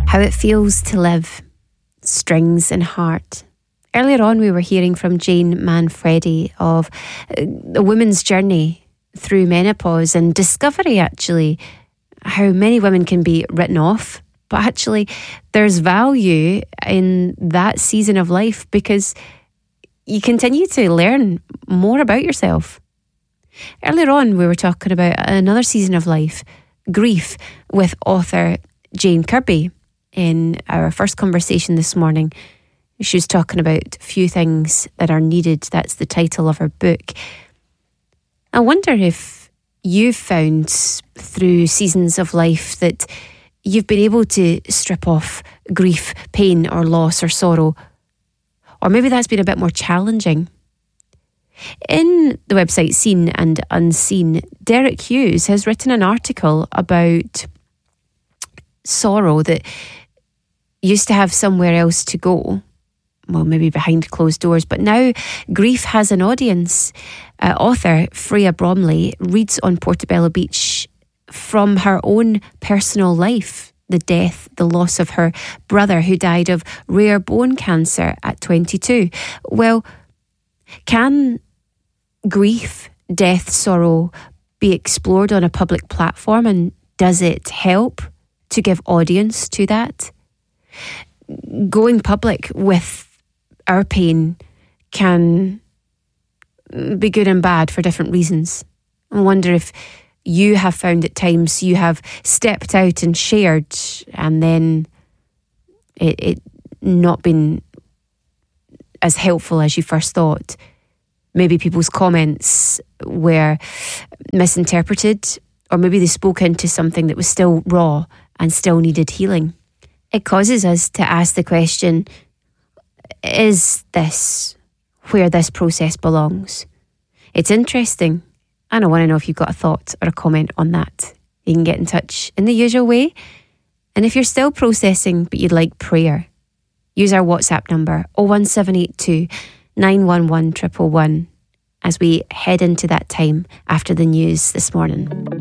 How it feels to live, strings and heart. Earlier on we were hearing from Jane Manfredi of a woman's journey through menopause and discovery, actually, how many women can be written off, but actually there's value in that season of life because you continue to learn more about yourself. Earlier on we were talking about another season of life, grief, with author Jane Kirby. In our first conversation this morning, she was talking about few things that are needed. That's the title of her book. I wonder if you've found through seasons of life that you've been able to strip off grief, pain or loss or sorrow, or maybe that's been a bit more challenging. In the website Seen and Unseen, Derek Hughes has written an article about sorrow that used to have somewhere else to go, well, maybe behind closed doors, but now grief has an audience. Author Freya Bromley reads on Portobello Beach from her own personal life, the death, the loss of her brother who died of rare bone cancer at 22. Well, can grief, death, sorrow be explored on a public platform, and does it help to give audience to that? Going public with our pain can be good and bad for different reasons. I wonder if you have found at times you have stepped out and shared and then it not been as helpful as you first thought. Maybe people's comments were misinterpreted, or maybe they spoke into something that was still raw and still needed healing. It causes us to ask the question, is this where this process belongs? It's interesting, and I want to know if you've got a thought or a comment on that. You can get in touch in the usual way. And if you're still processing but you'd like prayer, use our WhatsApp number 01782 911 111 as we head into that time after the news this morning.